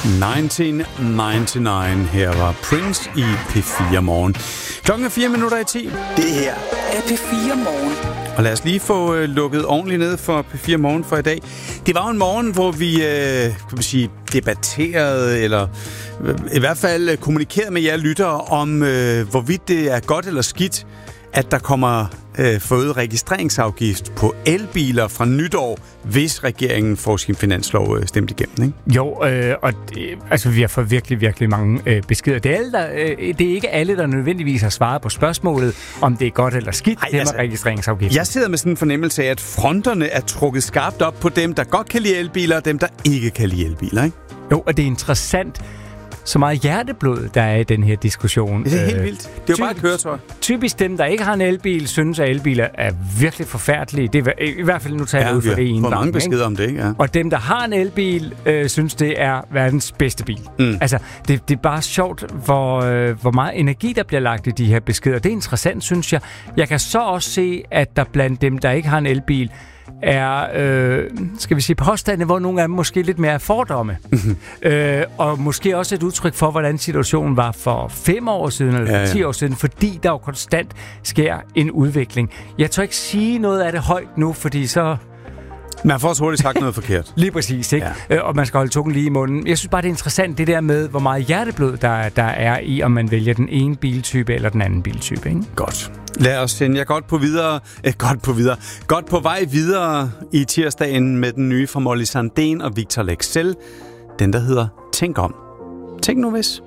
1999. Her var Prince i P4 Morgen. Klokken er 4:10. Det her er P4 Morgen. Og lad os lige få lukket ordentligt ned for P4 Morgen for i dag. Det var jo en morgen, hvor vi kan man sige, debatterede, eller i hvert fald kommunikerede med jer lyttere om, hvorvidt det er godt eller skidt, at der kommer forøget registreringsafgift på elbiler fra nytår, hvis regeringen får sin finanslov stemt igennem, ikke? Jo, og altså vi har fået virkelig, virkelig mange beskeder. Det er ikke alle, der nødvendigvis har svaret på spørgsmålet, om det er godt eller skidt, det med registreringsafgift. Jeg sidder med sådan en fornemmelse af, at fronterne er trukket skarpt op på dem, der godt kan lide elbiler, og dem, der ikke kan lide elbiler, ikke? Jo, og det er interessant, så meget hjerteblod, der er i den her diskussion. Det er helt vildt. Det er jo bare et køretøj. Typisk dem, der ikke har en elbil, synes, at elbiler er virkelig forfærdelige. Det er i hvert fald, nu tager jeg ud for det i en bank. Mange beskeder ikke? om det, ja. Og dem, der har en elbil, synes, det er verdens bedste bil. Altså, det er bare sjovt, hvor meget energi, der bliver lagt i de her beskeder. Det er interessant, synes jeg. Jeg kan så også se, at der blandt dem, der ikke har en elbil, er, skal vi sige, påstande, hvor nogle af dem måske lidt mere fordomme. Og måske også et udtryk for, hvordan situationen var for 5 år siden, eller 10 år siden, fordi der jo konstant sker en udvikling. Jeg tør ikke sige noget af det højt nu, fordi så... Man får så hurtigt sagt noget forkert. Lige præcis, ikke? Ja. Og man skal holde tungen lige i munden. Jeg synes bare, det er interessant, det der med, hvor meget hjerteblod, der er i, om man vælger den ene biltype eller den anden biltype, ikke? Godt. Lad os sende jer godt på vej videre i tirsdagen med den nye fra Molly Sandén og Victor Leksell. Den, der hedder Tænk om. Tænk nu hvis.